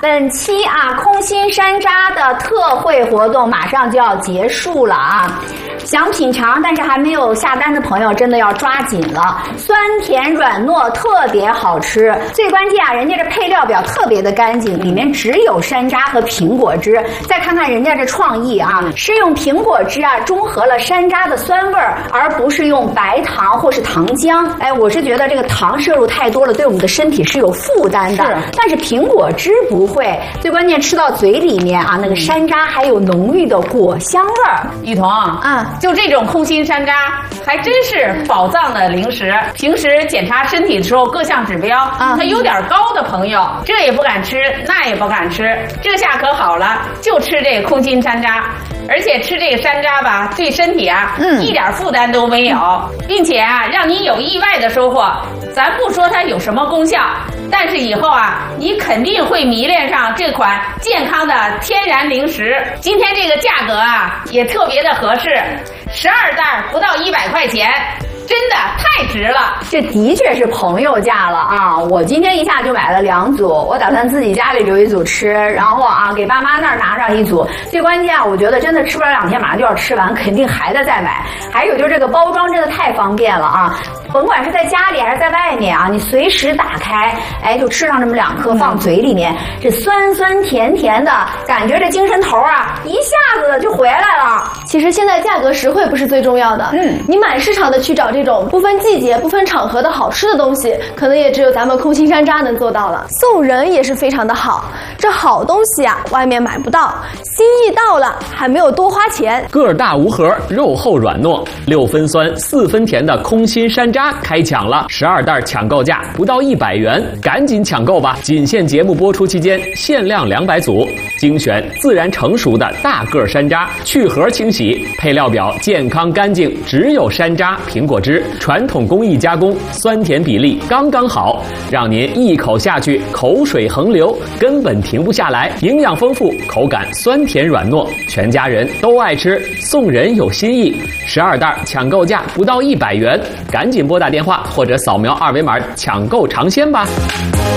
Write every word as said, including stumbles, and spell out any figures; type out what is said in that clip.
本期啊空心山楂的特惠活动马上就要结束了啊！想品尝但是还没有下单的朋友，真的要抓紧了。酸甜软糯，特别好吃。最关键啊，人家这配料表特别的干净，里面只有山楂和苹果汁。再看看人家这创意啊，是用苹果汁啊中和了山楂的酸味儿，而不是用白糖或是糖浆。哎，我是觉得这个糖摄入太多了，对我们的身体是有负担的。是，但是苹果汁不会。最关键吃到嘴里面啊，那个山楂还有浓郁的果香味儿。 雨桐啊，就这种空心山楂还真是宝藏的零食。平时检查身体的时候，各项指标啊，它有点高的朋友，这也不敢吃，那也不敢吃，这下可好了，就吃这个空心山楂。而且吃这个山楂吧，对身体啊，嗯，一点负担都没有，并且啊，让你有意外的收获。咱不说它有什么功效，但是以后啊，你肯定会迷恋上这款健康的天然零食。今天这个价格啊，也特别的合适，十二袋不到一百块钱。真的太值了， 这的确是朋友价了啊！我今天一下就买了两组，我打算自己家里留一组吃，然后啊给爸妈那儿拿上一组。最关键啊，我觉得真的吃不了两天，马上就要吃完，肯定还得再买。还有就是这个包装真的太方便了啊！甭管是在家里还是在外面啊，你随时打开，哎，就吃上这么两颗放嘴里面，这酸酸甜甜的感觉，这精神头啊一下子就回来了。 其实现在价格实惠不是最重要的，嗯，你满市场的去找这种不分季节、不分场合的好吃的东西，可能也只有咱们空心山楂能做到了。送人也是非常的好，这好东西啊，外面买不到，心意到了还没有多花钱。 个儿大无核，肉厚软糯，六分酸四分甜的空心山楂开抢了，十二袋抢购价不到一百元，赶紧抢购吧！仅限节目播出期间，限量两百组，精选自然成熟的大个山楂，去核清洗，配料表健康干净，只有山楂、苹果汁，传统工艺加工，酸甜比例刚刚好，让您一口下去口水横流，根本停不下来。营养丰富，口感酸甜软糯，全家人都爱吃，送人有新意。十二袋抢购价不到一百元，赶紧拨打电话或者扫描二维码抢购尝鲜吧。